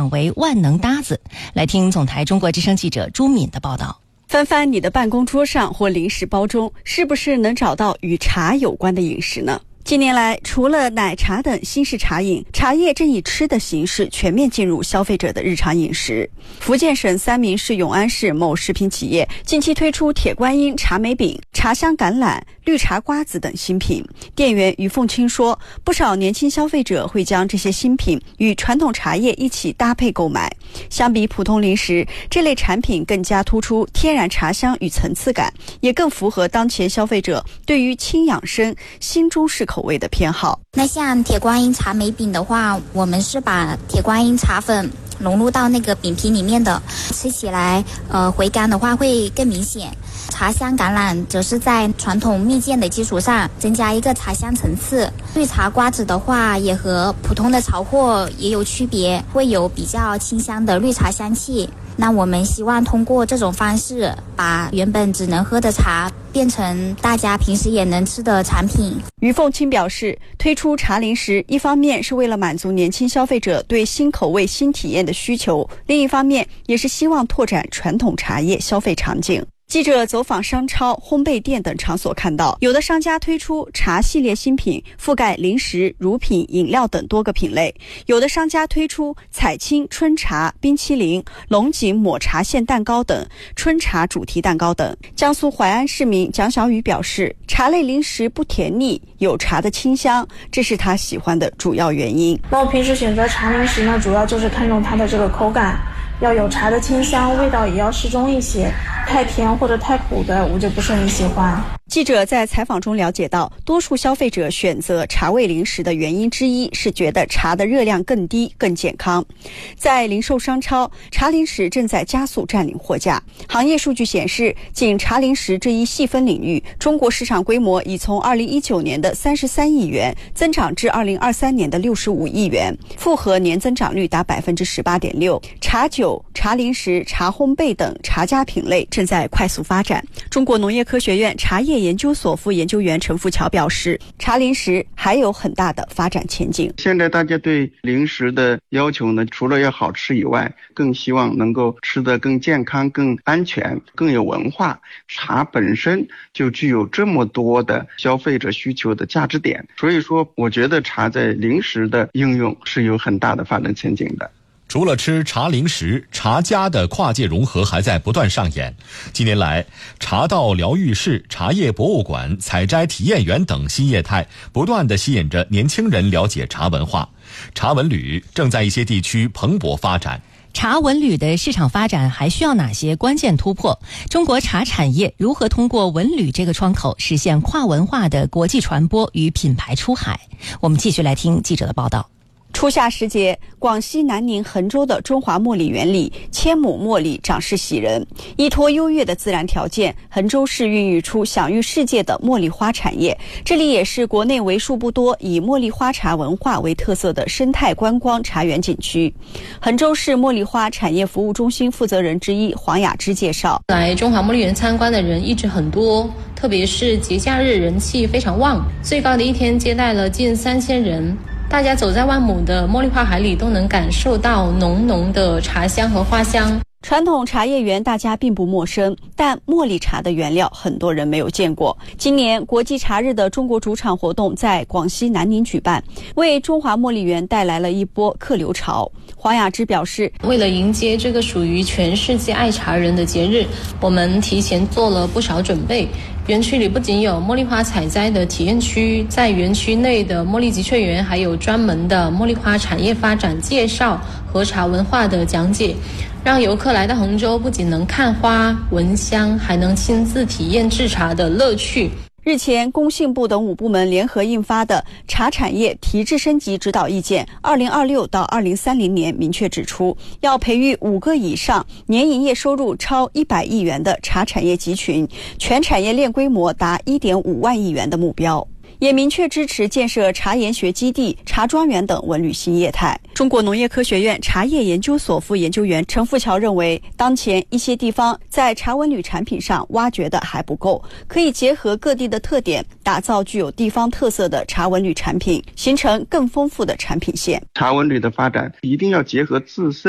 长为万能搭子。来听总台中国之声记者朱敏的报道。 翻翻你的办公桌上或零食包中，是不是能找到与茶有关的饮食呢？近年来，除了奶茶等新式茶饮，茶叶正以吃的形式全面进入消费者的日常饮食。福建省三明市永安市某食品企业近期推出铁观音茶梅饼、茶香橄榄、绿茶瓜子等新品。店员于凤清说，不少年轻消费者会将这些新品与传统茶叶一起搭配购买。相比普通零食，这类产品更加突出天然茶香与层次感，也更符合当前消费者对于轻养生、新中式口味的偏好。 那像铁观音茶梅饼的话，我们是把铁观音茶粉融入到那个饼皮里面的，吃起来回甘的话会更明显。茶香橄榄则是在传统蜜饯的基础上增加一个茶香层次。绿茶瓜子的话也和普通的潮货也有区别，会有比较清香的绿茶香气。那我们希望通过这种方式，把原本只能喝的茶变成大家平时也能吃的产品。 于凤清表示，推出茶零食，一方面是为了满足年轻消费者对新口味、新体验的需求，另一方面也是希望拓展传统茶叶消费场景。记者走访商超、烘焙店等场所看到，有的商家推出茶系列新品，覆盖零食、乳品、饮料等多个品类；有的商家推出彩青春茶、冰淇淋、龙井抹茶馅蛋糕等春茶主题蛋糕等。江苏淮安市民蒋小雨表示，茶类零食不甜腻，有茶的清香，这是他喜欢的主要原因。 那我平时选择茶零食呢，主要就是看重它的这个口感，要有茶的清香，味道也要适中一些，太甜或者太苦的我就不是很喜欢。 记者在采访中了解到，多数消费者选择茶味零食的原因之一是觉得茶的热量更低、更健康。在零售商超，茶零食正在加速占领货架。行业数据显示，仅茶零食这一细分领域，中国市场规模已从2019年的33亿元增长至2023年的65亿元，复合年增长率达 18.6%。茶酒、茶零食、茶烘焙等茶家品类正在快速发展。中国农业科学院茶叶研究所副研究员陈富桥表示，茶零食还有很大的发展前景。 现在大家对零食的要求呢，除了要好吃以外，更希望能够吃得更健康、更安全、更有文化。茶本身就具有这么多的消费者需求的价值点，所以说我觉得茶在零食的应用是有很大的发展前景的。 除了吃茶零食，茶家的跨界融合还在不断上演。近年来，茶道疗愈室、茶叶博物馆、采摘体验园等新业态不断地吸引着年轻人了解茶文化。茶文旅正在一些地区蓬勃发展。 茶文旅的市场发展还需要哪些关键突破？中国茶产业如何通过文旅这个窗口实现跨文化的国际传播与品牌出海？我们继续来听记者的报道。 初夏时节，广西南宁衡州的中华茉莉园里，千亩茉莉长势喜人。依托优越的自然条件，衡州市孕育出享誉世界的茉莉花产业。这里也是国内为数不多以茉莉花茶文化为特色的生态观光茶园景区。衡州市茉莉花产业服务中心负责人之一黄雅芝介绍， 来中华茉莉园参观的人一直很多，特别是节假日人气非常旺，最高的一天接待了近3000人。大家走在万亩的茉莉花海里，都能感受到浓浓的茶香和花香。 传统茶叶园大家并不陌生，但茉莉茶的原料很多人没有见过。今年国际茶日的中国主场活动在广西南宁举办，为中华茉莉园带来了一波客流潮。黄雅芝表示， 为了迎接这个属于全世界爱茶人的节日，我们提前做了不少准备。园区里不仅有茉莉花采摘的体验区，在园区内的茉莉集萃园还有专门的茉莉花产业发展介绍和茶文化的讲解，让游客来到衡州不仅能看花闻香，还能亲自体验制茶的乐趣。 日前，工信部等5部门联合印发的《茶产业提质升级指导意见 （2026 到2030年）》明确指出，要培育5个以上年营业收入超100亿元的茶产业集群，全产业链规模达1.5万亿元的目标。也明确支持建设茶研学基地、茶庄园等文旅新业态。中国农业科学院茶叶研究所副研究员陈富桥认为，当前一些地方在茶文旅产品上挖掘的还不够，可以结合各地的特点，打造具有地方特色的茶文旅产品，形成更丰富的产品线。 茶文旅的发展一定要结合自身